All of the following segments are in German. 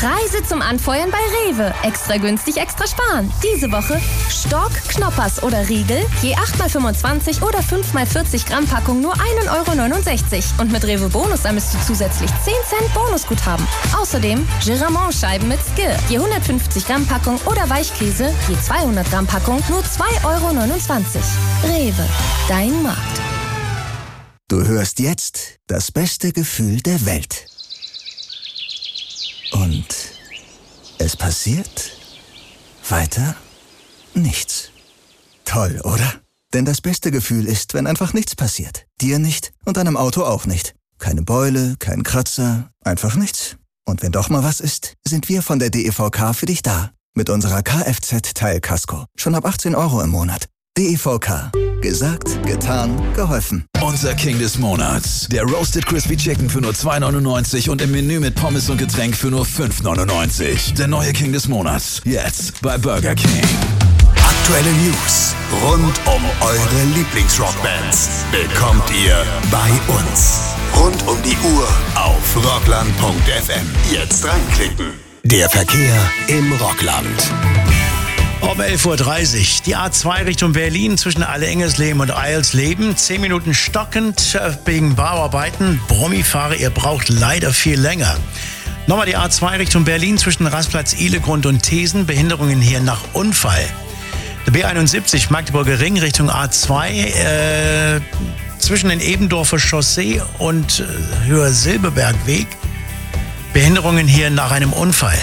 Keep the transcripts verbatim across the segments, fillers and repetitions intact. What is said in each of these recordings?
Preise zum Anfeuern bei Rewe. Extra günstig, extra sparen. Diese Woche Stork, Knoppers oder Riegel, je acht mal fünfundzwanzig oder fünf mal vierzig Gramm Packung nur ein Euro neunundsechzig. Und mit Rewe Bonus ermisst du zusätzlich zehn Cent Bonusguthaben. Außerdem Giramont-Scheiben mit Skir, je hundertfünfzig Gramm Packung oder Weichkäse, je zweihundert Gramm Packung nur zwei Euro neunundzwanzig. Rewe, dein Markt. Du hörst jetzt das beste Gefühl der Welt. Und es passiert weiter nichts. Toll, oder? Denn das beste Gefühl ist, wenn einfach nichts passiert. Dir nicht und deinem Auto auch nicht. Keine Beule, kein Kratzer, einfach nichts. Und wenn doch mal was ist, sind wir von der D E V K für dich da. Mit unserer Kfz-Teilkasko. Schon ab achtzehn Euro im Monat. D E V K. Gesagt, getan, geholfen. Unser King des Monats. Der Roasted Crispy Chicken für nur zwei neunundneunzig und im Menü mit Pommes und Getränk für nur fünf neunundneunzig. Der neue King des Monats. Jetzt bei Burger King. Aktuelle News rund um eure Lieblingsrockbands bekommt ihr bei uns. Rund um die Uhr auf rockland punkt f m. Jetzt reinklicken. Der Verkehr im Rockland. Um elf Uhr dreißig, die A zwei Richtung Berlin zwischen Alle-Engesleben und Eilsleben. Zehn Minuten stockend wegen Bauarbeiten. Brummifahrer, ihr braucht leider viel länger. Nochmal die A zwei Richtung Berlin zwischen Rastplatz Ihlegrund und Thesen. Behinderungen hier nach Unfall. Der B einundsiebzig Magdeburger Ring Richtung A zwei äh, zwischen den Ebendorfer Chaussee und äh, Höher-Silberbergweg. Behinderungen hier nach einem Unfall.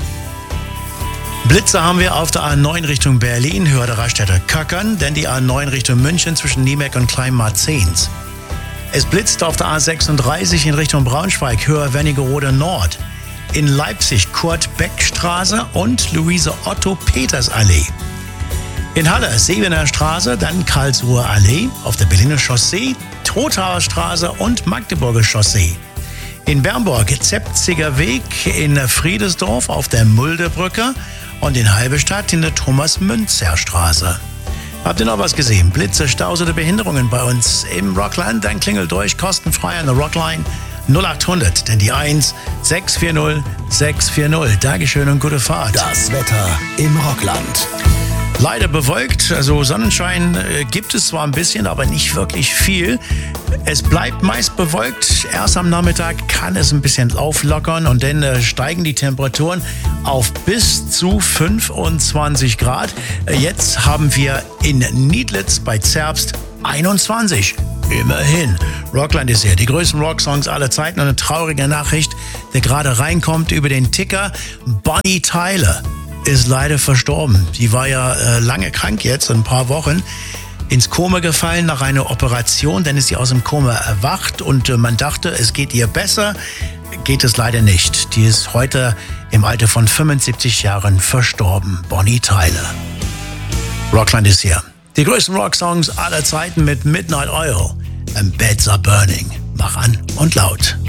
Blitze haben wir auf der A neun Richtung Berlin, höher der Raststätter Köckern, denn die A neun Richtung München zwischen Niemeck und Kleinmarzens. Es blitzt auf der A sechsunddreißig in Richtung Braunschweig, höher Wernigerode Nord. In Leipzig Kurt-Beck-Straße und Luise-Otto-Peters-Allee. In Halle Sebener Straße, dann Karlsruher Allee, auf der Berliner Chaussee, Trotauer Straße und Magdeburger Chaussee. In Bernburg Zepziger Weg, in Friedesdorf auf der Muldebrücke und in Halberstadt in der Thomas-Münzer-Straße. Habt ihr noch was gesehen? Blitze, Staus oder Behinderungen bei uns im Rockland? Dann klingelt durch, kostenfrei an der Rockline null achthundert, denn die eins sechs vier null sechs vier null. Dankeschön und gute Fahrt. Das Wetter im Rockland. Leider bewölkt, also Sonnenschein äh, gibt es zwar ein bisschen, aber nicht wirklich viel. Es bleibt meist bewölkt. Erst am Nachmittag kann es ein bisschen auflockern und dann äh, steigen die Temperaturen auf bis zu fünfundzwanzig Grad. Äh, jetzt haben wir in Niedlitz bei Zerbst einundzwanzig. Immerhin. Rockland ist hier. Die größten Rocksongs aller Zeiten. Und eine traurige Nachricht, der gerade reinkommt über den Ticker. Bonnie Tyler ist leider verstorben. Sie war ja äh, lange krank jetzt, ein paar Wochen, ins Koma gefallen nach einer Operation. Dann ist sie aus dem Koma erwacht und äh, man dachte, es geht ihr besser. Geht es leider nicht. Die ist heute im Alter von fünfundsiebzig Jahren verstorben. Bonnie Tyler. Rockland ist hier. Die größten Rocksongs aller Zeiten mit Midnight Oil. And Beds Are Burning. Mach an und laut.